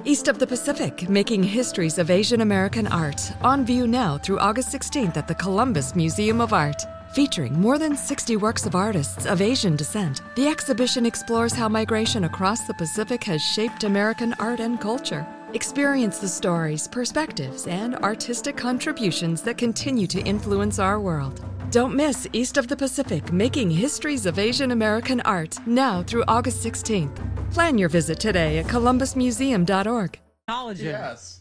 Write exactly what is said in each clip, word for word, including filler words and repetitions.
East of the Pacific, making histories of Asian American art. On view now through August sixteenth at the Columbus Museum of Art. Featuring more than sixty works of artists of Asian descent, the exhibition explores how migration across the Pacific has shaped American art and culture. Experience the stories, perspectives, and artistic contributions that continue to influence our world. Don't miss East of the Pacific, making histories of Asian American art, now through August sixteenth. Plan your visit today at columbus museum dot org. Collagen. Yes.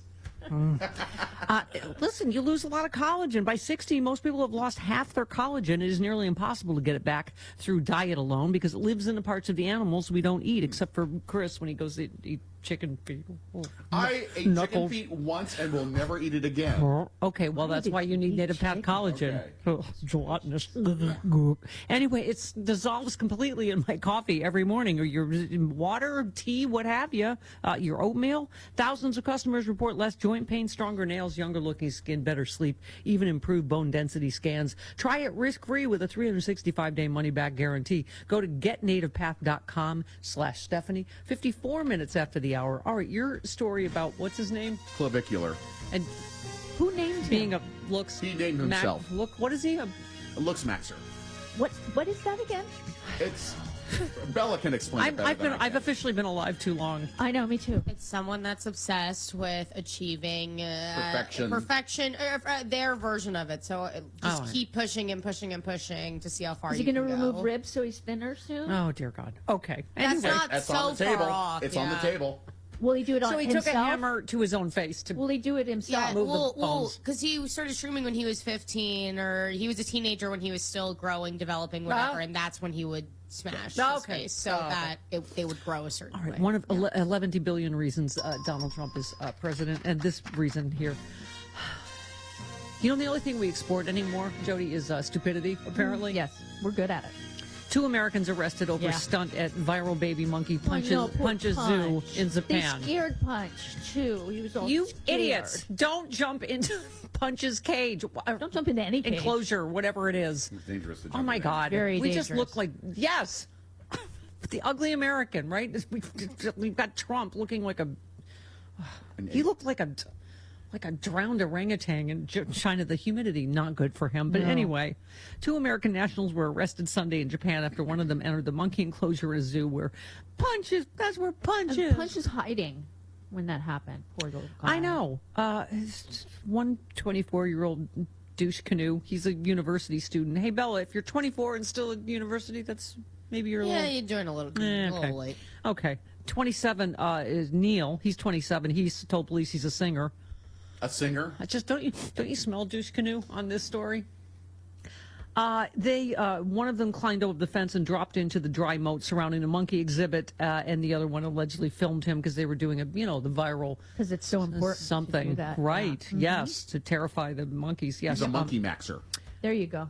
uh, listen, you lose a lot of collagen. By sixty, most people have lost half their collagen. It is nearly impossible to get it back through diet alone because it lives in the parts of the animals we don't eat, except for Chris when he goes to eat chicken feet. Oh, I ate knuckles. chicken feet once and will never eat it again. Oh, okay, well, that's why you need native fat collagen. Okay. Oh, gelatinous. Anyway, it dissolves completely in my coffee every morning, or your water, tea, what have you, uh, your oatmeal. Thousands of customers report less joint pain, stronger nails, younger looking skin, better sleep, even improved bone density scans. Try it risk-free with a three hundred sixty-five day money-back guarantee. Go to get native path dot com slash Stephanie. fifty-four minutes after the hour. All right, your story about, what's his name? Clavicular. And who named being him? a looks He named himself. Mac, look, what is he? A, A looks maxer. What what is that again? It's Bella can explain it I'm, better I've than been I I've can. officially been alive too long. I know, me too. It's someone that's obsessed with achieving uh, Perfection. perfection, uh, uh, their version of it. So uh, just Oh. keep pushing and pushing and pushing to see how far Is you he going to can remove go. ribs so he's thinner soon? Oh dear God. Okay. That's Anyway, not It's so on the table. far off. It's on the yeah. table. Will he do it on so he himself? took a hammer to his own face to Will he do it himself? Yeah, move the well, well, bones. because he started streaming when he was fifteen, or he was a teenager when he was still growing, developing, whatever, Oh. and that's when he would smash Oh, his okay. face, so Oh, okay. that it, they would grow a certain All right, way. one of ele- eleven billion reasons uh, Donald Trump is uh, president, and this reason here. You know, the only thing we export anymore, Jody, is uh, stupidity, apparently. Yes, we're good at it. Two Americans arrested over Yeah. stunt at viral baby monkey Oh, punches, no, poor punches Punch. zoo in Japan. They scared Punch, too. He was all You scared. idiots! Don't jump into Punch's cage. Don't jump into any cage. Enclosure, whatever it is. It's dangerous to Oh jump my in. God! Very we just dangerous. look like yes, the ugly American, right? We, we've got Trump looking like a. And He looked like a like a drowned orangutan in J- China. The humidity not good for him. But No. anyway, two American nationals were arrested Sunday in Japan after one of them entered the monkey enclosure at a zoo where Punch is. That's where Punch And is. Punch is hiding when that happened. Poor little guy. I know. Uh, one twenty-four-year-old douche canoe. He's a university student. Hey, Bella, if you're twenty-four and still at university, that's maybe you're a yeah, little... you join a little, Eh, a okay. little late. Okay. twenty-seven uh, is Neil. He's twenty-seven. He's told police he's a singer. A singer. I just don't you don't you smell douche canoe on this story? Uh, they uh, one of them climbed over the fence and dropped into the dry moat surrounding a monkey exhibit, uh, and the other one allegedly filmed him because they were doing a you know the viral Because it's so important. to do something, that. right? Yeah. Mhm. Yes, to terrify the monkeys. Yes, He's a Um, monkey maxer. There you go.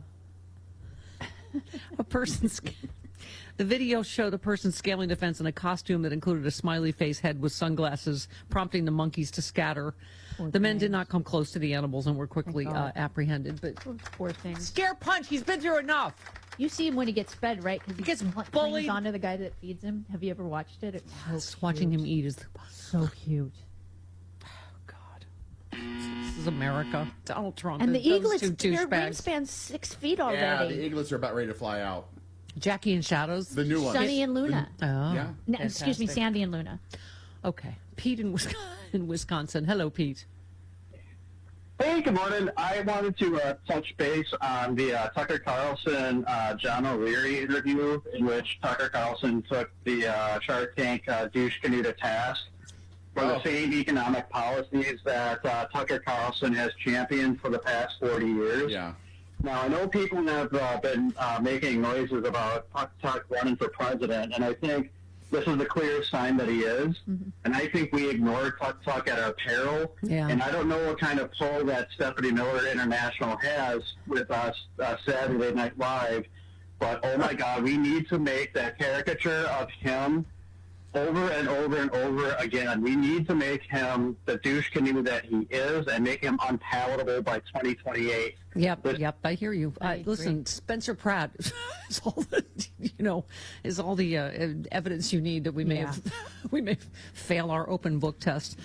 a person. sc- The video showed a person scaling the fence in a costume that included a smiley face head with sunglasses, prompting the monkeys to scatter. Poor The men did things. not come close to the animals and were quickly Thank uh, God. apprehended. But Poor thing. scare Punch, he's been through enough. You see him when he gets fed, right? Because He gets cl- clings bullied. onto the guy that feeds him. Have you ever watched it? It's so Just watching cute. him eat is the So cute. God. This is America. Donald Trump And the those eaglets, two their douchebags. wingspan's six feet Yeah, already. the eaglets are about ready to fly out. Jackie and Shadows. The new one. Sunny and Luna. Oh, Yeah. No, excuse me, fantastic. Sandy and Luna. Okay, Pete in Wisconsin. In Wisconsin. Hello, Pete. Hey, good morning. I wanted to uh, touch base on the uh, Tucker Carlson, uh, John O'Leary interview in which Tucker Carlson took the uh, Shark Tank uh, douche canoe to task for Oh. the same economic policies that uh, Tucker Carlson has championed for the past forty years. Yeah. Now, I know people have uh, been uh, making noises about Tuck Tuck running for president, and I think this is the clear sign that he is. Mm-hmm. And I think we ignore Tuck Tuck at our peril. Yeah. And I don't know what kind of pull that Stephanie Miller International has with us uh, Saturday Night Live, but oh my God, we need to make that caricature of him over and over and over again. We need to make him the douche canoe that he is and make him unpalatable by twenty twenty-eight. Yep, But- yep, I hear you. I Uh, agree. listen, Spencer Pratt is all the, you know, is all the uh, evidence you need that we may Yeah. have, we may fail our open book test.